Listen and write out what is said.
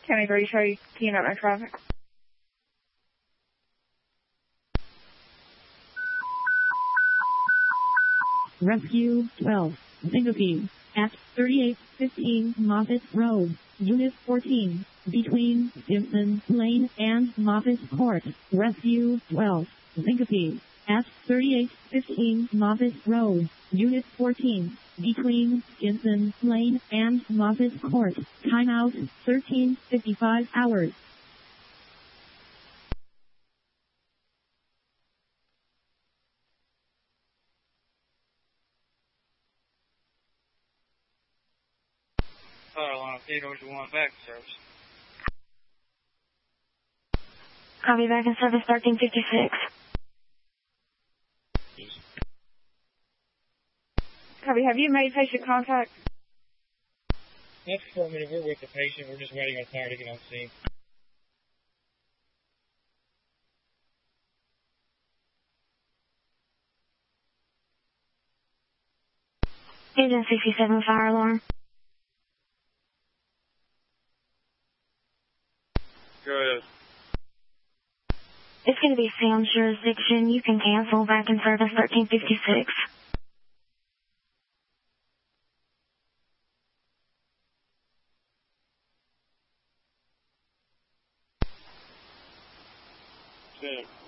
County 30, Charlie, keying up my traffic. Rescue 12, Syncope, at 3815 Moffett Road, Unit 14, between Stimson Lane and Moffett Court. Rescue 12, Syncope, at 3815 Moffett Road, Unit 14, between Stimson Lane and Moffett Court. Timeout 13:55 hours. Alarm 801 back in service. Copy, back in service 1356. Copy, have you made patient contact? That's for a minute. We're with the patient. We're just waiting on fire to get on scene. Agent 67, fire alarm. Go ahead. It's going to be Sam's jurisdiction. You can cancel, back in service 1356. Sam.